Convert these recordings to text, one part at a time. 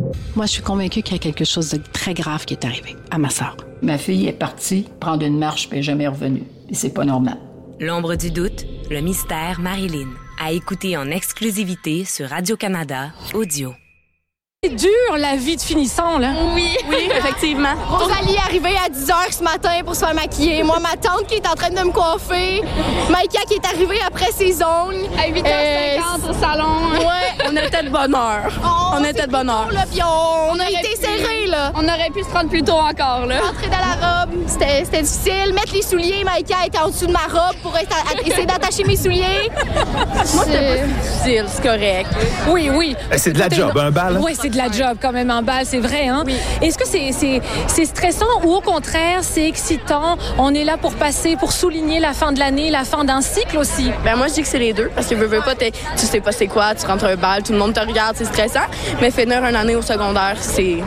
Moi, je suis convaincue qu'il y a quelque chose de très grave qui est arrivé à ma sœur. Ma fille est partie prendre une marche puis elle n'est jamais revenue. Et c'est pas normal. L'ombre du doute, le mystère Marilyn. À écouter en exclusivité sur Radio-Canada Audio. C'est dur, la vie de finissant, là. Oui, effectivement. Rosalie est arrivée à 10h ce matin pour se faire maquiller. Moi, ma tante qui est en train de me coiffer. Maïka qui est arrivée après ses ongles. À 8h50 au salon. Ouais. On était de bonne heure. On était de bonne heure. Là, puis on a été serrés, là. On aurait pu se prendre plus tôt encore, là. Entrer dans la robe, c'était difficile. Mettre les souliers, Maïka était en dessous de ma robe pour essayer d'attacher mes souliers. Moi, c'était pas difficile, c'est correct. Oui. C'est de la job, un bal. Oui, c'est de la job quand même, un bal, c'est vrai, hein? Oui. Est-ce que c'est stressant ou au contraire, c'est excitant? On est là pour souligner la fin de l'année, la fin d'un cycle aussi. Ben moi, je dis que c'est les deux, parce que veux pas, tu sais pas c'est quoi, tu rentres un bal, tout le monde te regarde, c'est stressant. Mais finir une année au secondaire, c'est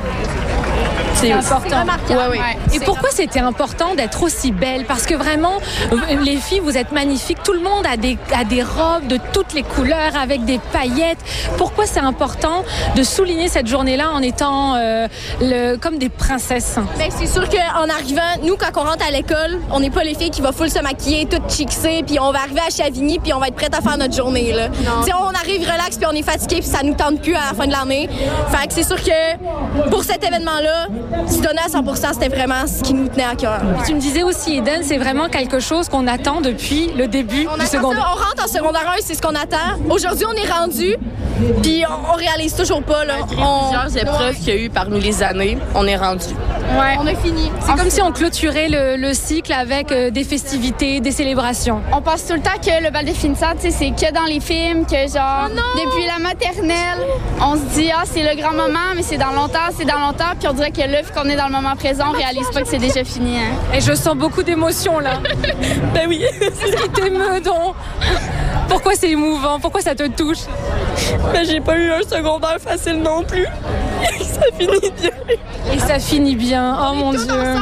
important. Oui. Et pourquoi c'était important d'être aussi belle? Parce que vraiment, les filles, vous êtes magnifiques. Tout le monde a des robes de toutes les couleurs avec des paillettes. Pourquoi c'est important de souligner cette journée-là en étant comme des princesses? Ben, c'est sûr qu'en arrivant, nous, quand on rentre à l'école, on n'est pas les filles qui va full se maquiller, toutes chixées, puis on va arriver à Chavigny, puis on va être prête à faire notre journée, là. On arrive relax, puis on est fatigué, puis ça nous tente plus à la fin de l'année. Fait que c'est sûr que pour cet événement-là, se donner à 100%, c'était vraiment ce qui nous tenait à cœur. Ouais. Tu me disais aussi, Eden, c'est vraiment quelque chose qu'on attend depuis le début du secondaire. On rentre en secondaire 1, c'est ce qu'on attend. Aujourd'hui, on est rendu, puis on réalise toujours pas. Là. Plusieurs épreuves qu'il y a eu parmi les années, on est rendu. Ouais. On a fini. C'est comme si on clôturait le cycle avec des festivités, des célébrations. On pense tout le temps que le bal de finissant, c'est que dans les films, que genre, depuis la maternelle, on se dit, c'est le grand moment, mais c'est dans longtemps, puis on dirait que là, vu qu'on est dans le moment présent, on réalise pas que c'est déjà fini. Hein. Et je sens beaucoup d'émotions, là. Ben oui. C'est ce qui t'émeut, donc. Pourquoi c'est émouvant? Pourquoi ça te touche? Ben, j'ai pas eu un secondaire facile non plus. Ça finit bien. Et ça finit bien. Oh mon Dieu.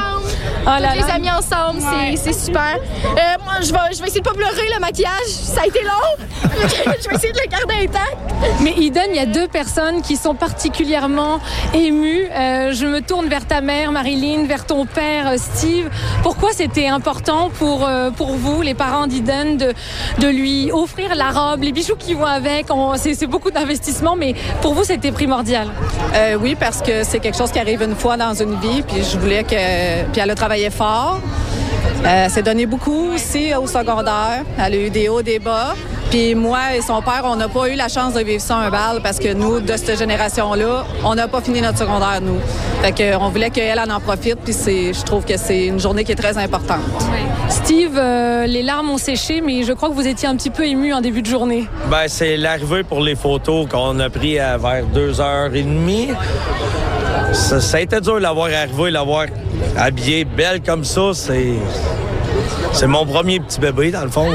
Les amis ensemble, c'est super. Moi, je vais essayer de pas pleurer, le maquillage. Ça a été long. Je vais essayer de le garder intact. Mais Eden, il y a deux personnes qui sont particulièrement émues. Je me tourne vers ta mère, Marilyn, vers ton père, Steve. Pourquoi c'était important pour vous, les parents d'Eden, de lui offrir la robe, les bijoux qui vont avec? C'est beaucoup d'investissement, mais pour vous, c'était primordial. Oui, parce que c'est quelque chose qui arrive une fois dans une vie, puis je voulais que... Puis elle a travaillé fort. Elle s'est donné beaucoup aussi au secondaire. Elle a eu des hauts, des bas. Puis moi et son père, on n'a pas eu la chance de vivre ça un bal parce que nous, de cette génération-là, on n'a pas fini notre secondaire, nous. Fait qu'on voulait qu'elle en profite, puis je trouve que c'est une journée qui est très importante. Oui. Steve, les larmes ont séché, mais je crois que vous étiez un petit peu ému en début de journée. Ben, c'est l'arrivée pour les photos qu'on a pris vers 2h30. Ça a été dur de l'avoir arrivé, l'avoir habillée belle comme ça. C'est mon premier petit bébé, dans le fond.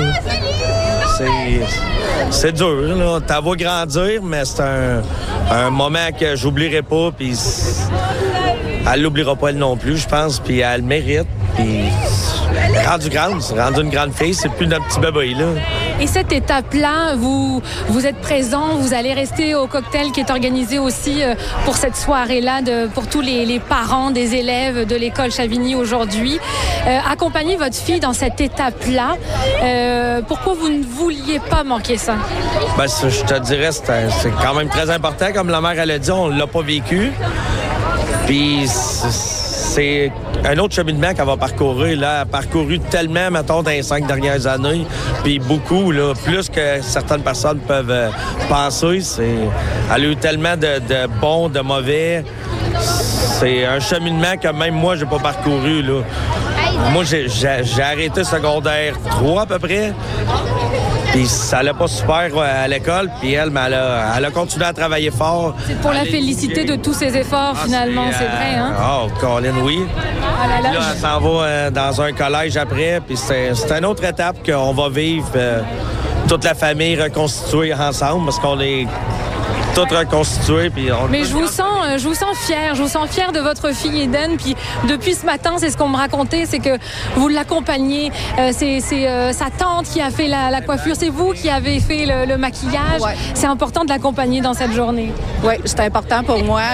C'est dur, là. T'as vu grandir, mais c'est un moment que j'oublierai pas, puis elle l'oubliera pas elle non plus, je pense, puis elle le mérite, puis elle est rendue grande, c'est rendu une grande fille, c'est plus notre petit bébé, là. Et cette étape-là, vous êtes présent, vous allez rester au cocktail qui est organisé aussi pour cette soirée-là, pour tous les parents des élèves de l'école Chavigny aujourd'hui. Accompagnez votre fille dans cette étape-là. Pourquoi vous ne vouliez pas manquer ça? Ben, je te dirais, c'est quand même très important. Comme la mère, elle a dit, on l'a pas vécu. Puis c'est un autre cheminement qu'elle va parcourir. Là. Elle a parcouru tellement, mettons, dans les 5 dernières années. Puis beaucoup, là, plus que certaines personnes peuvent penser. Elle a eu tellement de bons, de mauvais. C'est un cheminement que même moi, j'ai pas parcouru. Là. Moi, j'ai arrêté secondaire 3 à peu près. Puis ça allait pas super à l'école. Puis elle a continué à travailler fort. C'est pour la félicité de tous ses efforts, finalement, c'est vrai, hein? Oh, Colin, oui. Ah là, là, elle s'en va dans un collège après. Puis c'est une autre étape qu'on va vivre. Toute la famille reconstituée ensemble parce qu'on est toutes reconstituées. Puis mais je vous sens fière de votre fille Eden. Puis depuis ce matin, c'est ce qu'on me racontait, c'est que vous l'accompagnez. C'est sa tante qui a fait la coiffure, c'est vous qui avez fait le maquillage. Ouais. C'est important de l'accompagner dans cette journée. Oui, c'est important pour moi.